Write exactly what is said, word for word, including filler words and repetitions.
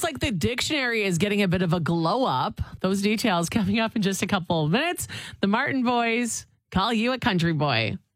like the dictionary is getting a bit of a glow up. Those details coming up in just a couple of minutes. The Martin Boys call you a country boy.